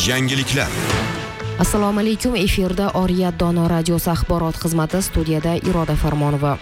Yangiliklar. Assalomu alaykum. Efirda Oriyat Dono radiosi axborot xizmati, studiyada Iroda Farmonova.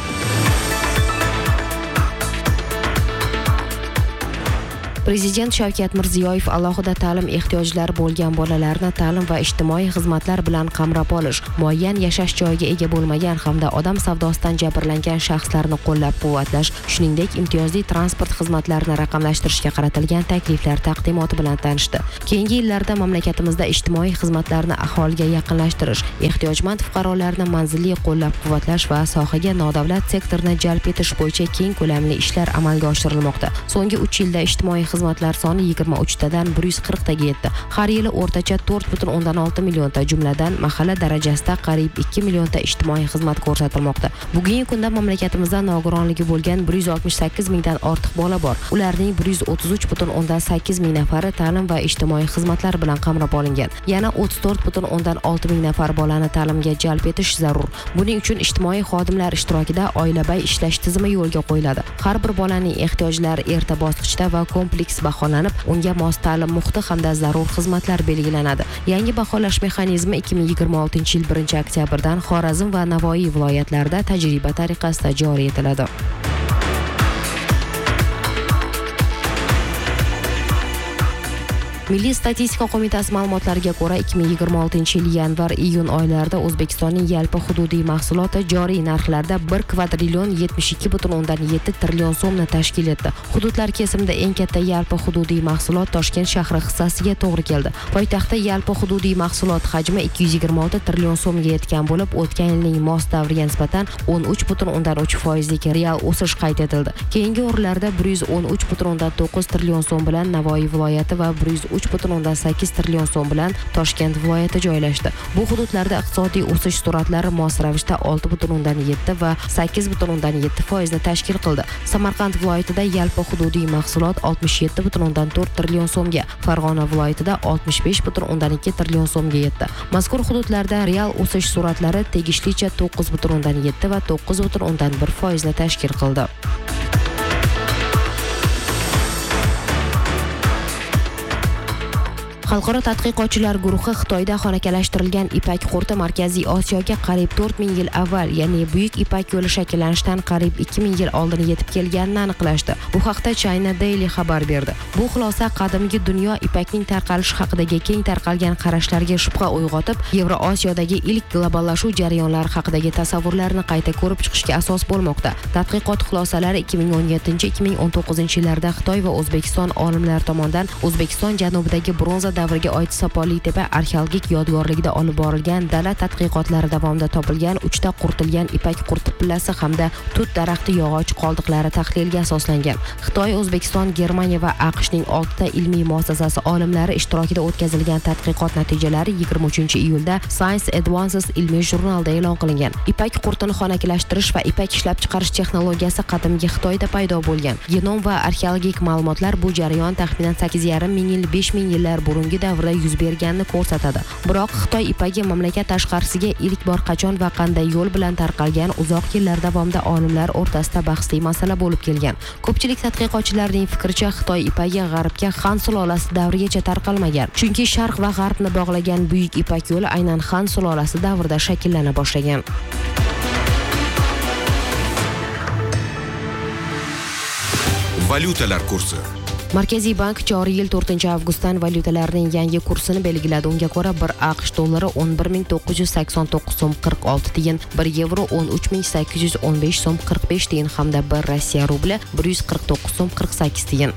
Prezident Shavkat Mirziyoyev alohida ta'lim ehtiyojlari bo'lgan bolalarni ta'lim va ijtimoiy xizmatlar bilan qamrab olish, muayyan yashash joyiga ega bo'lmagan hamda odam savdosidan jabrlangan shaxslarni qo'llab-quvvatlash, shuningdek imtiyozli transport xizmatlarini raqamlashtirishga qaratilgan takliflar taqdimoti bilan tanishdi. Keyingi yillarda mamlakatimizda ijtimoiy xizmatlarni aholiga yaqinlashtirish, ehtiyojmand fuqarolarni manzilli qo'llab-quvvatlash va sohaga nodavlat sektorni jalb etish bo'yicha keng ko'lamli ishlar amalga oshirilmoqda. So'nggi 3 yilda ijtimoiy xizmatlar soni 23 tadan 140 taga yetdi. Har yili o'rtacha 4,6 millionta, jumladan mahalla darajasida qariyb 2 millionta ijtimoiy xizmat ko'rsatilmoqda. Bugungi kunda mamlakatimizda nogironligi bo'lgan 168 mingdan ortiq bola bor. Ularning 133,8 ming nafari ta'lim va ijtimoiy xizmatlar bilan qamrab olingan. Yana 34,6 ming nafar bolani ta'limga jalb etish zarur. Buning uchun ijtimoiy xodimlar ishtirokida oilabay ishlash tizimi yo'lga qo'yiladi. Har bir bolaning ehtiyojlari erta bosqichda va kompleks baholanib, unga mos ta'lim muhiti hamda zarur xizmatlar belgilanadi. Yangi baholash mexanizmi 2026-yil 1-oktyabrdan Xorazm va Navoiy viloyatlarida tajriba tariqasida joriy etiladi. Milliy statistika qo'mitasi ma'lumotlariga ko'ra 2026-yil yanvar-iyun oylarida O'zbekistonning yalpi hududiy mahsuloti joriy narxlarda 1 kvadrillion 72,7 trillion so'mni tashkil etdi. Hududlar kesimida eng katta yalpi hududiy mahsulot Toshkent shahri hissasiga to'g'ri keldi. Poytaxtda yalpi hududiy mahsulot hajmi 226 trillion so'mga yetgan bo'lib, o'tgan yilning mos davriga nisbatan 13,3% real o'sish qayd etildi. Keyingi o'rinlarda 113,9 trillion so'm bilan Navoiy viloyati va 3,8 trillion so'm bilan Toshkent viloyati joylashdi. Bu hududlarda iqtisodiy o'sish sur'atlari mos ravishda 6,7 va 8,7% ni tashkil qildi. Samarqand viloyatida yalpi hududiy mahsulot 67,4 trillion so'mga, Farg'ona viloyatida 65,2 trillion so'mga yetdi. Mazkur hududlarda real o'sish sur'atlari tegishlicha 9,7 va 9,1% ni tashkil qildi. Xalqaro tadqiqotchilar guruhi Xitoyda xonakalashtirilgan Ipak qurti Markaziy Osiyoga qariyb 4000 yil avval, ya'ni Buyuk Ipak yo'li shakllanishidan qariyb 2000 yil oldin yetib kelganini aniqlashdi. Bu haqda China Daily xabar berdi. Bu xulosa qadimgi dunyo ipakning tarqalishi haqidagi keng tarqalgan qarashlarga shubha uyg'otib, Yevroosiyodagi ilk globallashuv jarayonlari haqidagi tasavvurlarni qayta ko'rib chiqishga asos bo'lmoqda. Tadqiqot xulosalari 2017-2019 yillarda Xitoy va O'zbekiston olimlari tomonidan O'zbekiston janubidagi bronza davriga oid Sopoli tepa arxeologik yodgorligida olib borilgan dala tadqiqotlari davomida topilgan 3 ta quritilgan ipak qurti pillasi hamda tut daraxti yog'och qoldiqlari tahliliga asoslangan. Xitoy, O'zbekiston, Germaniya va AQShning 6 ta ilmiy muassasasi olimlari ishtirokida o'tkazilgan tadqiqot natijalari 23-iyulda Science Advances ilmiy jurnalida e'lon qilingan. Ipak qurtini xonakilashtirish va ipak ishlab chiqarish texnologiyasi qadimgi Xitoyda paydo bo'lgan. Genom va arxeologik ma'lumotlar bu jarayon taxminan 8,5 ming yil, 5 ming yillar burungi davrda yuz berganini ko'rsatadi. Biroq Xitoy ipagi mamlakat tashqarisiga ilk bor qachon va qanday yo'l bilan tarqalgan uzoq yillar davomida olimlar o'rtasida bahsli masala bo'lib kelgan. Ko'pchilik tadqiqotchilarning fikricha, Xitoy ipagi g'arbga Han sulolasi davrigacha tarqalmagan. Chunki sharq va g'arbni bog'lagan buyuk ipak yo'li aynan Han sulolasi davrida shakllana boshlagan. Valyutalar kursi. Markaziy bank joriy yil 4-avgustdan valyutalarning yangi kursini belgiladi. Unga ko'ra 1 AQSh dollari 11,989 so'm 46 tiyin, 1 yevro 13,815 so'm 45 tiyin hamda 1 Rossiya rubli 149 so'm 48 tiyin.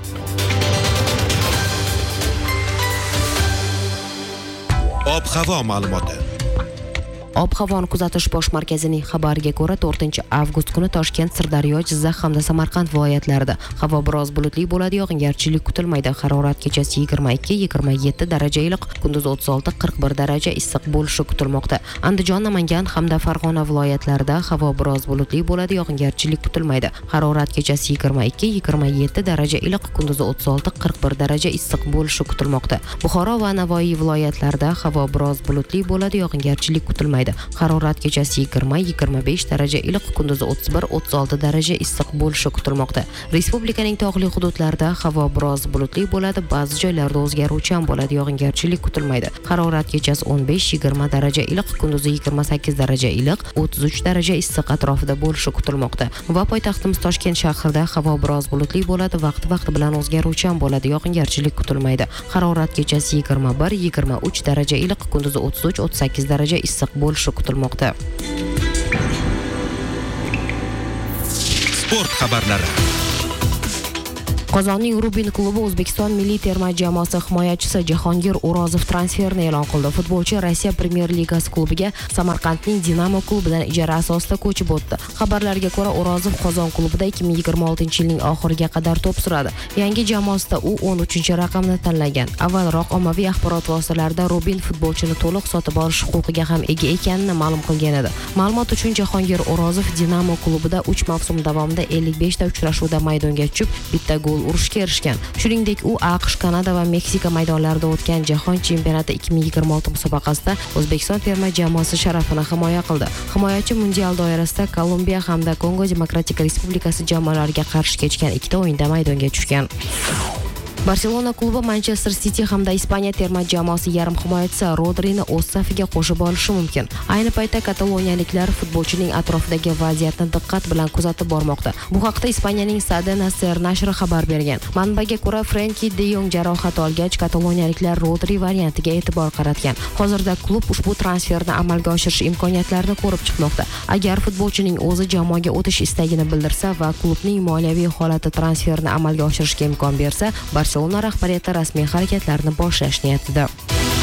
Ob-havo ma'lumoti. Ob-havoni kuzatish bosh markazining xabariga ko'ra 4-avgust kuni Toshkent, Sirdaryo, Jizzax hamda Samarqand viloyatlarida havo biroz bulutli bo'ladi, yog'ingarchilik kutilmaydi. Harorat kechasi 22-27 daraja iliq, kunduz 36-41 daraja issiq bo'lishi kutilmoqda. Andijon, Namangan hamda Farg'ona viloyatlarida havo biroz bulutli bo'ladi, yog'ingarchilik kutilmaydi. Harorat kechasi 22-27 daraja iliq, kunduz 36-41 daraja issiq bo'lishi kutilmoqda. Buxoro va Navoiy viloyatlarida havo biroz bulutli bo'ladi, yog'ingarchilik kutilmaydi. kutilmaydi. Harorat kechasi 20-25 daraja iliq, kunduzi 31-36 daraja issiq bo'lishi kutilmoqda. Respublikaning tog'li hududlarida havo biroz bulutli bo'ladi, ba'zi joylarda o'zgaruvchan bo'ladi, yog'ingarchilik kutilmaydi. Harorat kechasi 15-20 daraja iliq, kunduzi 28 daraja iliq, 33 daraja issiq atrofida bo'lishi kutilmoqda. Va poytaxtimiz Toshkent shahrida havo biroz bulutli bo'ladi, vaqti bilan o'zgaruvchan bo'ladi, yog'ingarchilik kutilmaydi. Harorat kechasi 21-23 daraja iliq, kunduzi 33-38 daraja issiq bo'lishi kutilmoqda. Sport xabarlari. Qozonning Rubin klubi O'zbekiston milliy terma jamoasi himoyachisi Jahongir O'rozov transferini e'lon qildi. Futbolchi Rossiya Premyer Ligasi klubiga Samarqandning Dinamo klubidan ijara asosida ko'chib o'tdi. Xabarlarga ko'ra, O'rozov Qozon klubida 2026-yilning oxiriga qadar to'p suradi. Yangi jamoasida u 13-raqamni tanlagan. Avvalroq ommaviy axborot vositalarida Rubin futbolchini to'liq sotib olish huquqiga ham ega ekanini ma'lum qilgan edi. Ma'lumot uchun, Jahongir O'rozov Dinamo klubida 3 mavsum davomida 55 ta uchrashuvda maydonga tushib, bitta gol urishga erishgan. Shuningdek, u AQSh, Kanada va Meksika maydonlarida o'tgan Jahon chempionati 2026 musobaqasida O'zbekiston terma jamoasi sharafini himoya qildi. Himoyachi mundial doirasida Kolumbiya hamda Kongo Demokratik Respublikasi jamoalariga qarshi kechgan 2 ta o'yinda maydonga tushgan. Barselona klubi Manchester City hamda Ispaniya terma jamoasi yarim himoyachisi Rodrini o'z safiga qo'shib olishi mumkin. Ayni paytda kataloniyaliklar futbolchining atrofidagi vaziyatni diqqat bilan kuzatib bormoqda. Bu haqda Ispaniyaning Cadena Ser nashri xabar bergan. Manbaga ko'ra, Frenkie de Jong jarohat olgach, kataloniyaliklar Rodri variantiga e'tibor qaratgan. Hozirda klub ushbu transferni amalga oshirish imkoniyatlarini ko'rib chiqmoqda. Agar futbolchining o'zi jamoaga o'tish istagini bildirsa va klubning moliyaviy holati transferni amalga oshirishga imkon bersa, Barselona rahbariyati rasmiy harakatlarni boshlash niyatida.